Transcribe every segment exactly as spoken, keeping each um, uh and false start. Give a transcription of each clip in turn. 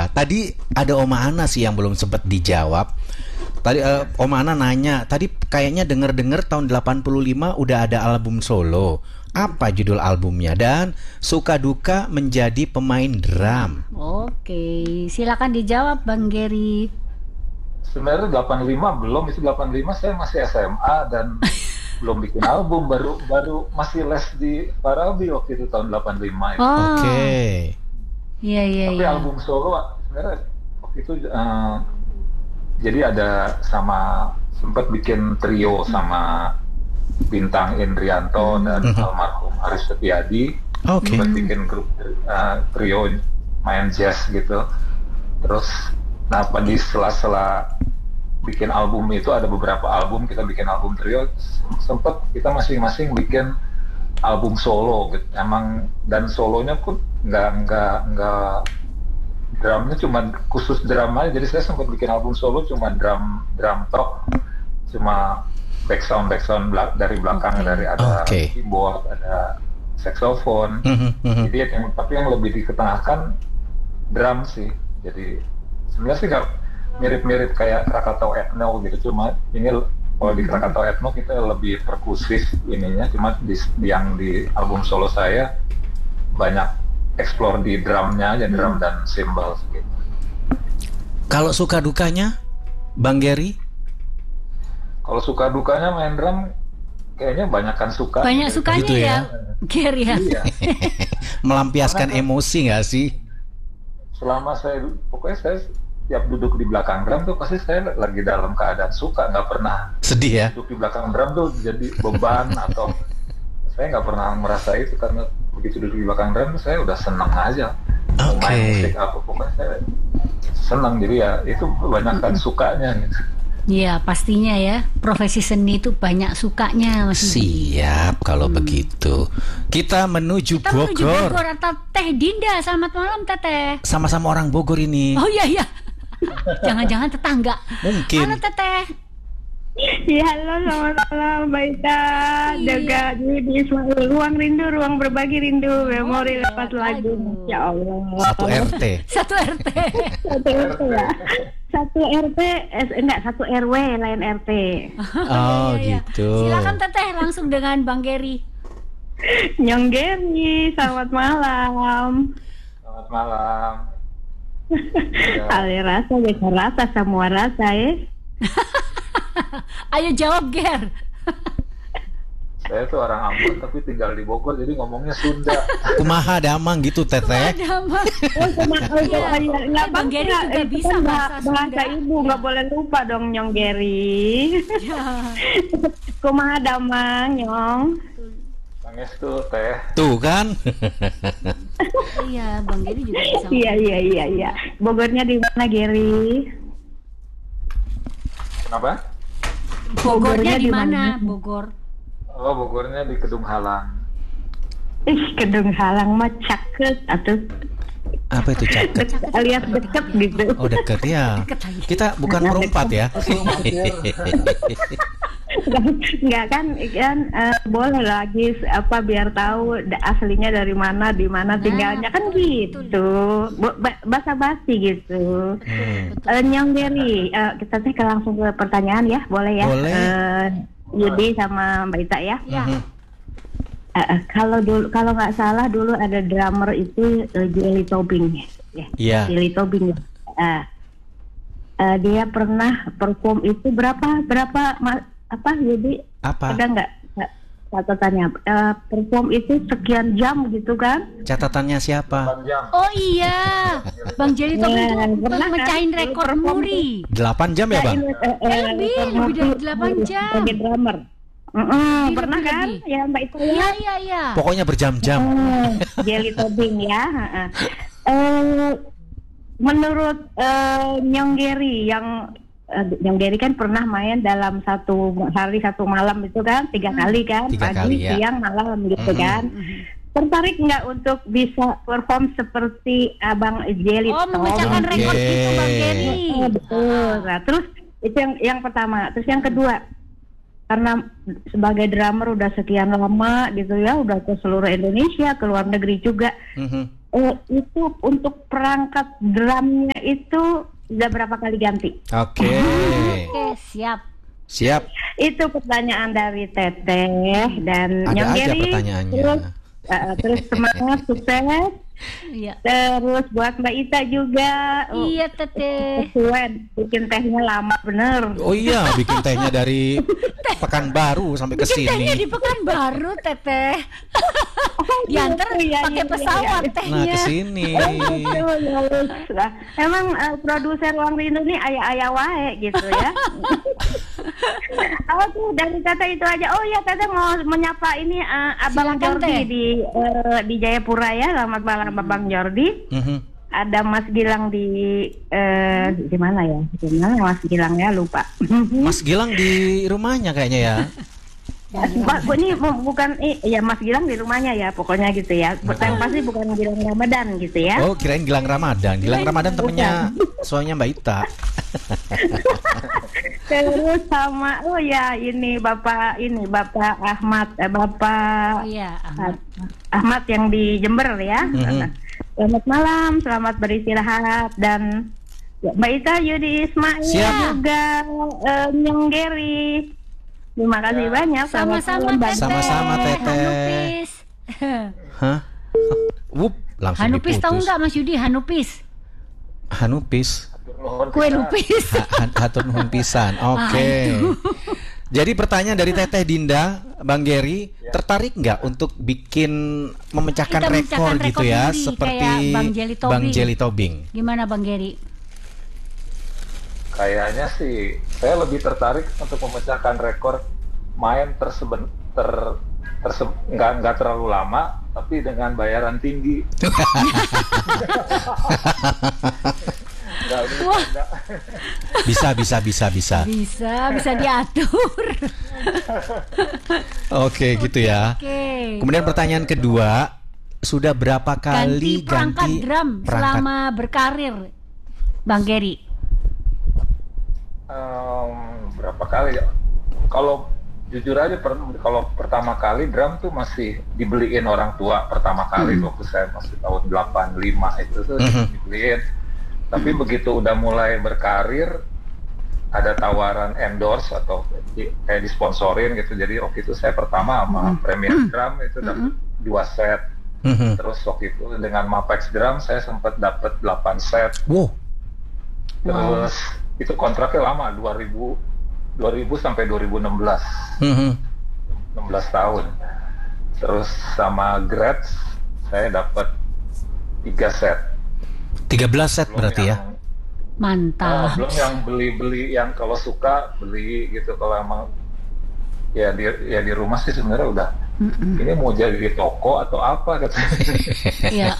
Iya, tadi ada Oma Ana sih yang belum sempat dijawab. Tadi uh, Oma Ana nanya, tadi kayaknya denger-denger tahun delapan puluh lima udah ada album solo. Apa judul albumnya dan suka duka menjadi pemain drum? Oke, silakan dijawab Bang Gary. Sebenarnya delapan puluh lima belum, itu delapan puluh lima saya masih S M A dan belum bikin album, baru baru masih les di Parabi waktu itu tahun delapan puluh lima itu. Oh. Oke. Okay. Iya iya Tapi iya. album solo sebenarnya waktu itu uh, jadi ada sama sempat bikin trio sama Bintang Indrianto Hmm. dan Mhm. almarhum Aris Setiadi. Oke. Sempat bikin grup uh, trio main jazz gitu. Terus nah di sela-sela bikin album itu ada beberapa album, kita bikin album trio, sempet kita masing-masing bikin album solo gitu. Emang dan solonya pun nggak nggak nggak drumnya cuma khusus drum aja, jadi saya sempat bikin album solo cuma drum drum top, cuma background background belak- dari belakang, Oke. dari ada Oke. keyboard, ada saxophone. Mhm, mhm. Jadi yang tapi yang lebih diketengahkan drum sih. Jadi sebenarnya sih nggak mirip-mirip kayak Krakatau Ethno gitu, cuma ini kalau di Krakatau Ethno kita lebih perkusif ininya, cuma di, yang di album solo saya banyak explore di drumnya aja, drum dan cymbals gitu. Kalau suka dukanya, Bang Gary? Kalau suka dukanya main drum kayaknya banyakan suka. Banyak sukanya Gitu ya? ya, Gary ya. Iya. Melampiaskan Karena- emosi nggak sih? Selama saya pokoknya saya tiap duduk di belakang drum tuh pasti saya lagi dalam keadaan suka, nggak pernah Sedih ya? duduk di belakang drum tuh jadi beban atau saya nggak pernah merasa itu, karena begitu duduk di belakang drum saya udah seneng aja. Mau Oke. main musik apa pokoknya saya seneng, jadi ya itu kebanyakan sukanya gitu. Iya pastinya ya, profesi seni itu banyak sukanya Mas Didi. Siap kalau begitu. Kita menuju Kita menuju Bogor. Bogor atau Teh Dinda. Selamat malam Teteh. Sama-sama orang Bogor ini. Oh iya iya. Jangan-jangan tetangga. Mungkin. Halo Teteh. Ya, halo, selamat malam, Mbak Ita. Iya. Jaga di, di Ismail. Ruang rindu, ruang berbagi rindu, memori iya, lepas lagu. lagu. Ya Allah. Satu R T. Satu R T. Satu R T ya. Satu R T, eh, enggak, satu R W, lain R T. Oh Iya, iya. gitu. Silakan Teteh langsung dengan Bang Gary. Nyong Geri, selamat malam. Selamat malam. Ya. Ale rasa, beda rasa, semua rasa ya. Ayo jawab Ger. Saya tuh orang Ambon tapi tinggal di Bogor, jadi ngomongnya Sunda. Kumaha damang gitu Teteh. Ada Bang. Oh, sama, oh, Iya. oh, iya, Eh, nggak Bang apa-apa. Geri juga Itu bisa kan bahasa bahasa Sunda. ibu, nggak boleh lupa dong, Nyong Geri. Ya. Kumaha damang, Nyong. Pangestu teh. Tuh kan. Iya, Bang Geri juga bisa. Iya, iya, iya, iya. Bogornya di mana, Geri? Kenapa? Bogornya Bogornya di di mana? mana? Bogor. Oh, Bogornya di Kedung Halang. Ih, Kedung Halang mah caket atau Apa itu caket? alias deket gitu. Oh deket ya. Deket lagi. Kita bukan perempat ya. Enggak kan, kan eh, boleh lagi apa biar tahu da- aslinya dari mana, di mana tinggalnya kan gitu. Bo- ba- basa-basi gitu. Hmm. Eh, Nyong Geri, eh, kita teh ke langsung ke pertanyaan ya, boleh ya? Boleh. Eh, Yudi sama Mbak Ita ya. Ya. Mhm. Eh, eh, kalau dulu kalau nggak salah dulu ada drummer itu eh, Jelly Tobing ya. Iya. Jelly Tobing. Eh, eh, dia pernah perform itu berapa berapa ma- apa jadi Apa? ada nggak nggak catatannya? Eh, perform itu sekian jam gitu kan? Catatannya siapa? delapan jam. Oh iya, Bang Jerry Tobing Ya, itu pernah kan? mecahin Dulu rekor perform muri. delapan jam ya Bang? ini, eh, eh, Eh, lebih, perform lebih dari itu delapan jam. sebagai drummer. Mm-mm, Lebih, pernah lebih, kan? lebih. Ya Mbak Ita ya. Iya iya iya. Pokoknya berjam-jam. Oh, Jelly Tobing ya. heeh. Eh, menurut eh, Nyong Geri yang eh, Nyong Geri kan pernah main dalam satu hari satu malam itu kan tiga kali kan, Tiga pagi, kali, ya. siang, malam gitu Mhm. kan. Tertarik nggak untuk bisa perform seperti Abang Jelly Oh, memecahkan Oke. rekor itu Bang Jerry. Oh, betul. Nah, terus itu yang yang pertama. Terus yang kedua, karena sebagai drummer udah sekian lama gitu ya, udah ke seluruh Indonesia, ke luar negeri juga. Mhm. eh, itu untuk perangkat drumnya itu udah berapa kali ganti? Oke. Oke, siap. Siap. Itu pertanyaan dari Teteh dan Ada Nyong aja Geri. pertanyaannya. Terus, uh, terus semangat sukses. Iya. Terus buat Mbak Ita juga. Oh, Iya, Teteh. keren, bikin tehnya lama bener. Oh iya, bikin tehnya dari Pekanbaru sampai ke Bikin tehnya sini. di Pekanbaru, Teteh. Diantar Iya, pakai iya, pesawat iya. Nah, tehnya. ke sini. Betul, ya, wes. Nah, emang uh, produser Ruang Rindu ini ayah-ayah wae gitu ya. Oh tuh dari Teteh itu aja. Oh ya Teteh mau menyapa ini uh, Abang Silakan, Jordi Teh. di uh, di Jayapura ya. Selamat malam Abang Jordi. Mhm. Ada Mas Gilang di uh, di mana ya? Di mana Mas Gilang ya lupa. Mas Gilang di rumahnya kayaknya ya. Pak, ini bu- bukan eh, ya Mas Gilang di rumahnya ya pokoknya gitu ya. Yang pasti bukan Gilang Ramadan gitu ya. Oh, kirain Gilang Ramadan. Gilang Ramadan temennya soalnya Mbak Ita. Terus sama oh ya ini Bapak ini Bapak Ahmad eh, Bapak Iya, Ahmad. Ahmad yang di Jember ya. Mhm. Selamat malam, selamat beristirahat dan ya, Mbak Ita Yudi Ismail Siap. juga eh, Nyong Geri. Terima kasih banyak. Selamat Sama-sama, malam, Bang. Teteh. Sama-sama, Teteh. Hanupis. Hah? Wup, langsung Hanupis tahu diputus. nggak Mas Yudi? Hanupis. Hanupis. Nuhun Kue pisan. lupis. Ha- ha- Hatur nuhun pisan. Oke. Jadi pertanyaan dari Teteh Dinda, Bang Geri, tertarik nggak untuk bikin memecahkan Kita rekor memecahkan gitu rekor ya, muri, seperti kayak Bang Jelly Tobing. Bang Jelly Tobing? Gimana Bang Geri? Kayaknya sih saya lebih tertarik untuk memecahkan rekor main terseben ter terse nggak nggak terlalu lama tapi dengan bayaran tinggi. Nggak, ini Wah. bercanda. Bisa, bisa, bisa, bisa. Bisa, bisa diatur. Oke, gitu ya. Oke. Kemudian pertanyaan kedua, sudah berapa Ganti kali perangkat ganti drum perangkat? selama berkarir, Bang Geri. Em, berapa kali ya? Kalau jujur aja per- kalau pertama kali drum tuh masih dibeliin orang tua pertama kali waktu saya masih tahun delapan puluh lima itu tuh Mhm. dibeliin. Tapi begitu udah mulai berkarir ada tawaran endorse atau di, kayak disponsorin gitu. Jadi waktu itu saya pertama sama Premier Drum itu dapat dua set. Mhm. Terus waktu itu dengan Mapex Drum saya sempat dapat delapan set. Wow. Terus itu kontraknya lama dua ribu dua ribu sampai dua ribu enam belas. Mhm. enam belas tahun. Terus sama Gretsch saya dapat tiga set. tiga belas set Belum berarti ya. yang- ah, Mantap. belum yang beli-beli yang kalau suka beli gitu, kalau emang ya di ya di rumah sih sebenarnya udah Mm-mm. ini mau jadi di toko atau apa gitu. Iya.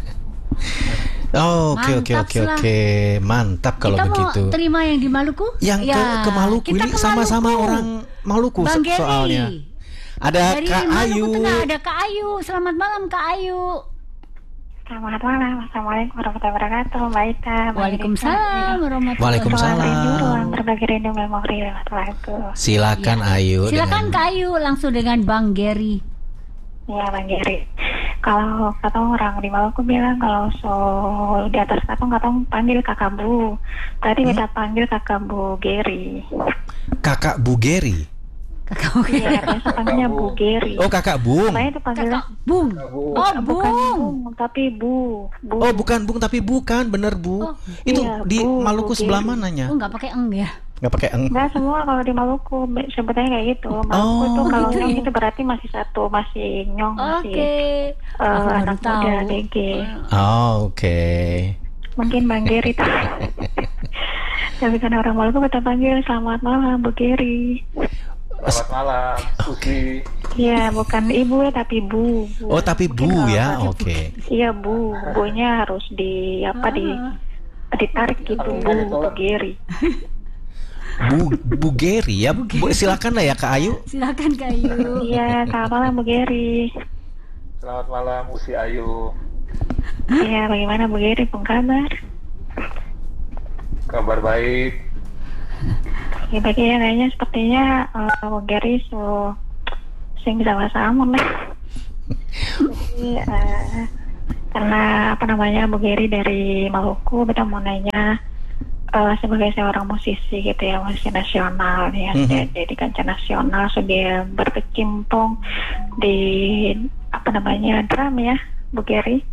Oh, oke oke Mantap oke lah. oke. Mantap kalau Kita begitu. mau terima yang di Maluku? Yang ke, Ya, ke Maluku kita ini ke sama-sama Maluku. orang Maluku Bang so- Geri. soalnya. Ada Dari Kak Maluku Ayu. Tengah ada Kak Ayu. Selamat malam Kak Ayu. Selamat malam, Assalamualaikum warahmatullahi wabarakatuh, Mbak Ita. Mbak Waalaikumsalam warahmatullahi Waalaikumsalam. Ruang wabarakatuh. berbagi rindu memori lewat lagu. Silakan Ya. Ayu. Silakan dengan- Kak Ayu langsung dengan Bang Geri. Ya, Bang Geri. Kalau kata orang di Maluku bilang kalau so di atas katong katong panggil kakak Bu. Tadi kita panggil kakak Bu Geri. Kakak Bu Geri. Kakak Iya, biasa panggilnya Bu Geri. Oh, Kakak Bung. Makanya itu panggil Kakak Bung. Bu. Oh, bukan Bung. Bung, tapi Bu. Bu. Oh, bukan Bung tapi bukan, bener Bu. Oh, Itu iya, di Bu, Maluku Bu sebelah Geri. mananya? Oh, nggak pakai eng ya? Nggak pakai eng. Enggak, semua kalau di Maluku be- sebetulnya kayak gitu. Maluku Oh, tuh kalau gitu nyong ya? itu berarti masih satu, masih nyong, masih Oke. eh, Aku baru anak tahu. muda, D G. Oh, oke. Mungkin Bang Geri tuh. Tapi kan orang Maluku kita panggil selamat malam Bu Geri. Selamat malam, Susi. Iya, bukan ibu ya tapi Bu. Bu. Oh, tapi Bu Mungkin kalau ya. pakai Bu- Oke. Iya Bu, Bu-nya harus di apa di ditarik gitu Bu, Bu Geri. Bu Bu Geri ya. Bu, silakan lah ya Kak Ayu. Silakan Kak Ayu. Iya, selamat malam Bu Geri. Selamat malam, Usi Ayu. Iya, bagaimana Bu Geri pun kabar? Kabar baik. Ya bagi ya kayaknya sepertinya uh, Bu Geri so sing bisa bahasa Amun lah. Jadi uh, karena apa namanya Bu Geri dari Maluku, beta mau nanya eh, sebagai seorang musisi gitu ya, musisi nasional ya, Mhm. jadi di kancah nasional sudah berkecimpung di apa namanya drum ya, Bu Geri.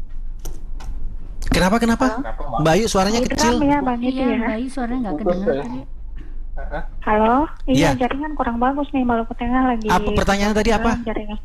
Kenapa kenapa? Kenapa, Mak? Mbak Ayu suaranya Di kecil. drum ya Bang itu Iya, ya. Bayu suaranya nggak Putus kedengar ya. tadi. Heeh. Halo, iya Iya. jaringan kurang bagus nih, Maluku Tengah lagi. Apa pertanyaan tadi apa? Jaringan.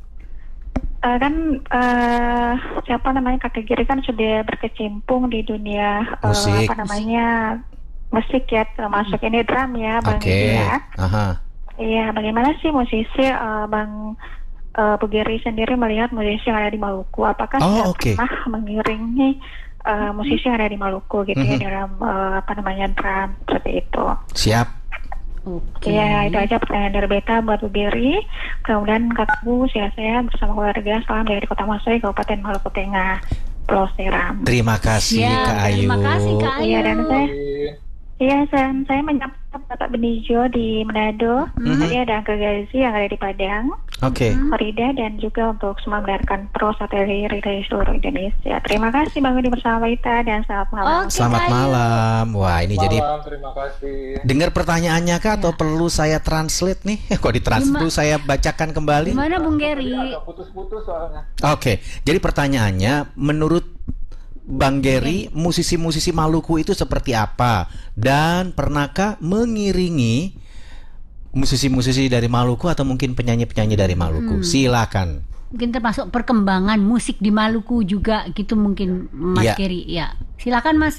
Eh, kan eh, siapa namanya kakek Giri kan sudah berkecimpung di dunia eh, Musik. apa namanya musik ya, termasuk ini drum ya Bang Oke. Giri ya. Aha. Iya, bagaimana sih musisi eh, Bang eh, Bu Giri sendiri melihat musisi yang ada di Maluku? Apakah Oh, sudah oke. pernah mengiringi eh, musisi yang ada di Maluku gitu ya Mhm. dalam eh, apa namanya drum seperti itu? Siap. Oke. Iya, itu aja pertanyaan dari Beta buat Bu Giri. Kemudian Kak Bu, sehat-sehat bersama keluarga. Salam dari Kota Masoi, Kabupaten Maluku Tengah, Pulau Seram. Terima kasih Ya, Kak Ayu. terima kasih Kak Ayu. Iya, dan saya, Jadi, iya, saya, saya menyapa Bapak Benijo di Manado. Mhm. Tadi ada Angka Gazi yang ada di Padang, Oke. Farida, dan juga untuk semua mendengarkan Pro Satelit dari seluruh Indonesia. Terima kasih Bang Udi bersama Ita dan selamat malam. Oke. Selamat Kak Ayu. malam. Wah, ini jadi malam, terima kasih. dengar pertanyaannya Kak atau Ya. perlu saya translate nih? Kok ditranslate? Gima- Perlu saya bacakan kembali? Gimana Bung Tadi Geri? agak putus-putus soalnya. Oke, jadi pertanyaannya, menurut Bang Geri, musisi-musisi Maluku itu seperti apa? Dan pernahkah mengiringi musisi-musisi dari Maluku atau mungkin penyanyi-penyanyi dari Maluku? Hmm. Silakan. Mungkin termasuk perkembangan musik di Maluku juga gitu mungkin Mas Iya. Geri. Ya, silakan Mas.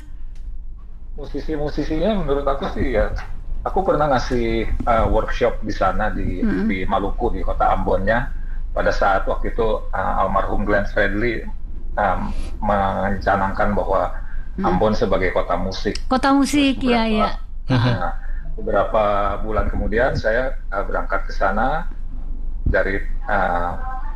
Musisi-musisinya menurut aku sih ya, aku pernah ngasih uh, workshop di sana di Mm-mm. di Maluku, di kota Ambonnya, pada saat waktu itu uh, almarhum Glenn Fredly um, mencanangkan bahwa Ambon sebagai kota musik. Kota musik, Terus ya ya. beberapa- Nah, beberapa bulan kemudian saya uh, berangkat ke sana dari uh,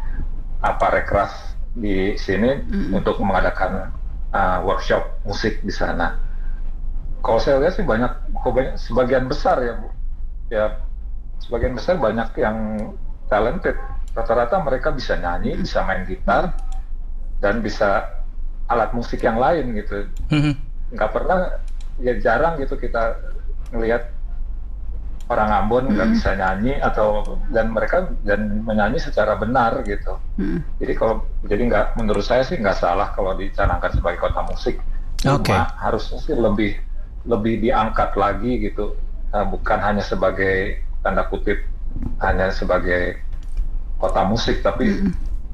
apa Rekras di sini Mm-mm. untuk mengadakan uh, workshop musik di sana. Kalau saya lihat sih banyak, kok banyak sebagian besar ya Bu, ya sebagian besar banyak yang talented. Rata-rata mereka bisa nyanyi, bisa main gitar, dan bisa alat musik yang lain gitu. Mhm. Nggak pernah, ya jarang gitu kita ngelihat orang Ambon nggak bisa nyanyi atau dan mereka dan menyanyi secara benar gitu. Mm. Jadi kalau jadi nggak, menurut saya sih nggak salah kalau dicanangkan sebagai kota musik. Oke. Cuma harusnya sih lebih lebih diangkat lagi gitu. Nah, bukan hanya sebagai tanda kutip hanya sebagai kota musik, tapi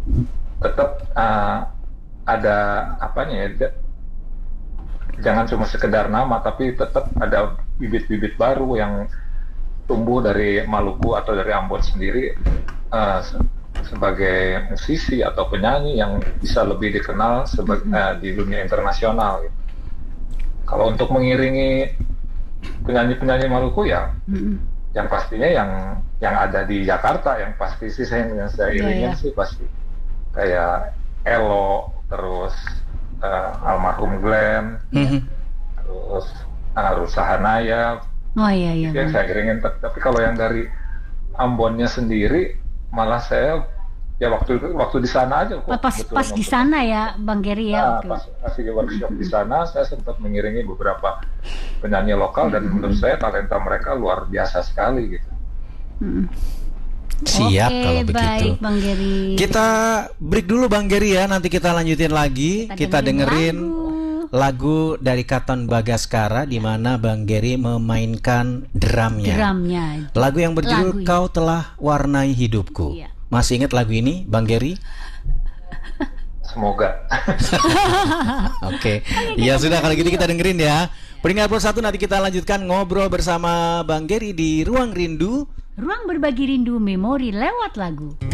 tetap uh, ada apanya ya, da- jangan cuma sekedar nama, tapi tetap ada bibit-bibit baru yang tumbuh dari Maluku atau dari Ambon sendiri uh, se- sebagai musisi atau penyanyi yang bisa lebih dikenal seba- uh, di dunia internasional gitu. Kalau untuk mengiringi penyanyi-penyanyi Maluku ya Mm-mm. yang pastinya yang yang ada di Jakarta, yang pasti sih saya yang saya Iya, iringin iya. sih pasti kayak Elo, terus uh, almarhum Glenn, Mhm. terus uh, Rusa Hanaya, Oh iya iya. itu yang saya iringin. Tapi, tapi kalau yang dari Ambonnya sendiri malah saya ya waktu itu waktu di sana aja kok. Pas pas, kebetulan pas di waktu- sana ya Bang Geri ya. Nah, Oke. pas kasih workshop di sana, saya sempat mengiringi beberapa penyanyi lokal dan menurut saya talenta mereka luar biasa sekali gitu. Mm-mm. Siap Oke, kalau begitu. baik Bang Geri. Kita break dulu Bang Geri ya, nanti kita lanjutin lagi. Kita, dengerin lagu. lagu dari Katon Bagaskara di mana Bang Geri memainkan drumnya. Drumnya. Lagu yang Lagu, berjudul ya. Kau Telah Warnai Hidupku. Iya. Masih ingat lagu ini Bang Geri? Semoga. Oke. Ya sudah kalau gitu kita dengerin ya. Peringkat plus satu nanti kita lanjutkan ngobrol bersama Bang Geri di Ruang Rindu. Ruang berbagi rindu memori lewat lagu.